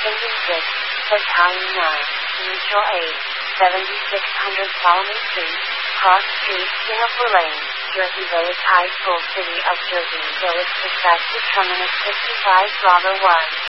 Engine 6, Battalion 9, Mutual Aid, 7600 Solomon Street, Cross Street, Singapore Lane, Jersey Village High School, City of Jersey Village. Dispatch to Terminus 55 Bravo 1.